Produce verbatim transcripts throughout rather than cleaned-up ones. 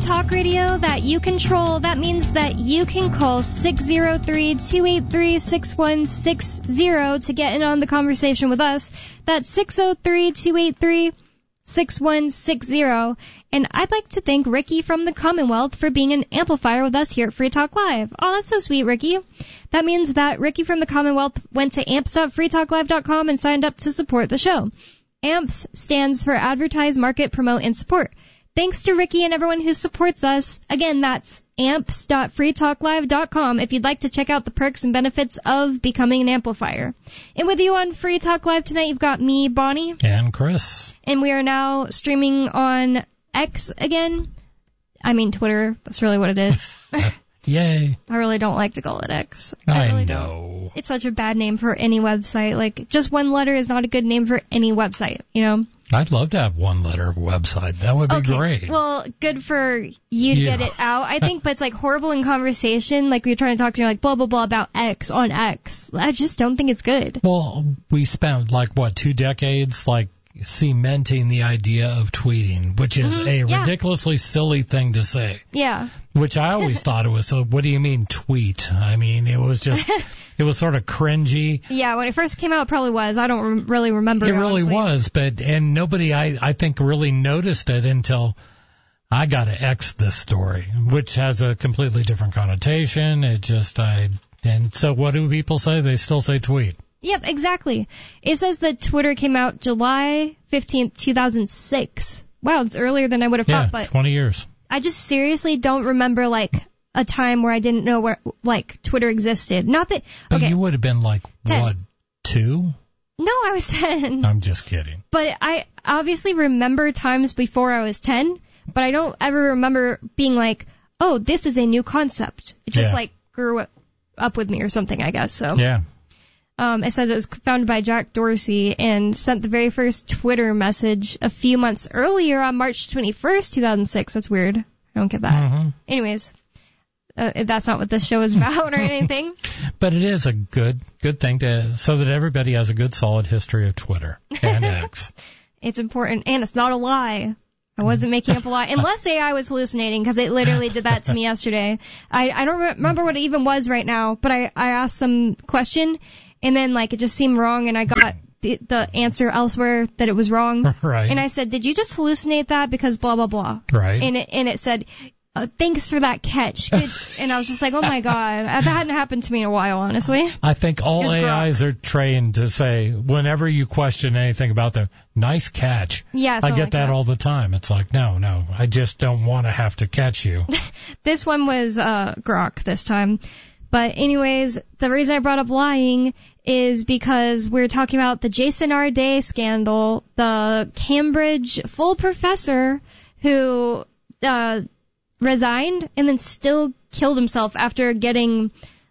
talk radio that you control. That means that you can call six oh three, two eight three, six one six zero to get in on the conversation with us. That's six oh three, two eight three, six one six zero. And I'd like to thank Ricky from the Commonwealth for being an amplifier with us here at Free Talk Live. Oh, that's so sweet, Ricky. That means that Ricky from the Commonwealth went to amps dot free talk live dot com and signed up to support the show. AMPS stands for Advertise, Market, Promote, and Support. Thanks to Ricky and everyone who supports us. Again, that's amps dot free talk live dot com if you'd like to check out the perks and benefits of becoming an amplifier. And with you on Free Talk Live tonight, you've got me, Bonnie. And Chris. And we are now streaming on X again. I mean Twitter. That's really what it is. Yay. I really don't like to call it X. I, I really know. Don't. It's such a bad name for any website. Like, just one letter is not a good name for any website, you know? I'd love to have one letter website. That would be okay. great. Well, good for you to Yeah. get it out, I think, but it's like horrible in conversation. Like, you're trying to talk to you like blah, blah, blah about X on X. I just don't think it's good. Well, we spent like, what, two decades, like, cementing the idea of tweeting, which is mm-hmm. a yeah. ridiculously silly thing to say. Yeah. Which I always thought it was, so what do you mean tweet? I mean, it was just, it was sort of cringy. Yeah, when it first came out, it probably was. I don't re- really remember. It really honestly. was, but, and nobody, I, I think, really noticed it until I got to X this story, which has a completely different connotation. It just, I, and so what do people say? They still say tweet. Yep, exactly. It says that Twitter came out July fifteenth, two thousand six. Wow, it's earlier than I would have yeah, thought, but twenty years. I just seriously don't remember, like, a time where I didn't know where, like, Twitter existed. Not that, But okay. you would have been like, ten. what, two? No, I was ten. I'm just kidding. But I obviously remember times before I was ten, but I don't ever remember being like, oh, this is a new concept. It just, Yeah. like, grew up with me or something, I guess, so. Yeah. Um, it says it was founded by Jack Dorsey and sent the very first Twitter message a few months earlier on March twenty-first, two thousand six. That's weird. I don't get that. Mm-hmm. Anyways, uh, that's not what this show is about or anything. But it is a good good thing to, so that everybody has a good solid history of Twitter and X. It's important, and it's not a lie. I wasn't making up a lie, unless A I was hallucinating, because it literally did that to me yesterday. I, I don't remember what it even was right now, but I, I asked some question, and then, like, it just seemed wrong, and I got the, the answer elsewhere that it was wrong. Right. And I said, did you just hallucinate that because blah, blah, blah? Right. And it, and it said, uh, thanks for that catch. Good. And I was just like, oh, my God. That hadn't happened to me in a while, honestly. I think all Just A Is are trained to say, whenever you question anything about them, nice catch. Yeah, I something get like that, that all the time. It's like, no, no, I just don't want to have to catch you. This one was uh, Grok this time. But anyways, the reason I brought up lying is because we're talking about the Jason R. Day scandal, the Cambridge full professor who uh, resigned and then still killed himself after getting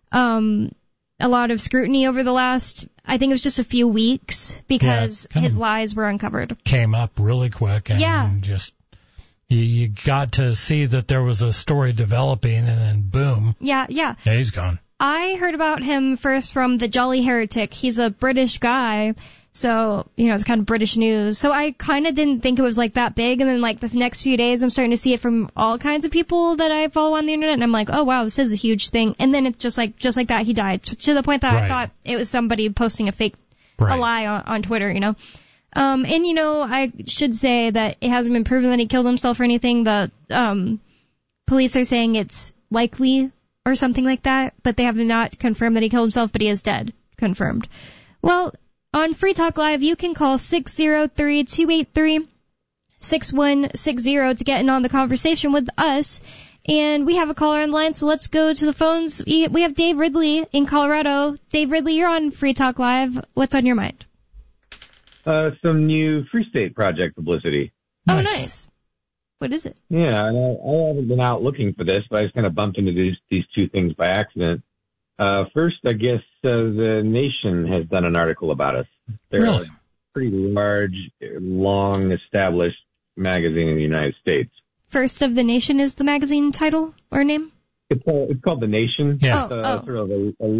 um, a lot of scrutiny over the last, I think it was just a few weeks, because Yeah, his lies were uncovered. Came up really quick and Yeah. just, you, you got to see that there was a story developing and then boom, Yeah, yeah. yeah, he's gone. I heard about him first from the Jolly Heretic. He's a British guy, so, you know, it's kind of British news. So I kind of didn't think it was, like, that big, and then, like, the next few days I'm starting to see it from all kinds of people that I follow on the internet, and I'm like, oh, wow, this is a huge thing. And then it's just like, just like that, he died, to the point that Right. I thought it was somebody posting a fake, Right. a lie on, on Twitter, you know. Um, and, you know, I should say that it hasn't been proven that he killed himself or anything. The um, police are saying it's likely or something like that, but they have not confirmed that he killed himself, but he is dead. Confirmed. Well, on Free Talk Live, you can call six oh three, two eight three, six one six zero to get in on the conversation with us. And we have a caller on the line, so let's go to the phones. We we have Dave Ridley in Colorado. Dave Ridley, you're on Free Talk Live. What's on your mind? Uh, some new Free State Project publicity. Oh, Nice. nice. What is it? Yeah, and I, I haven't been out looking for this, but I just kind of bumped into these these two things by accident. Uh, first, I guess uh, the Nation has done an article about us. They're Really? a pretty large, long established magazine in the United States. First of the Nation is the magazine title or name? It's, uh, it's called The Nation. Yeah. It's, uh, Oh, oh. sort of a, a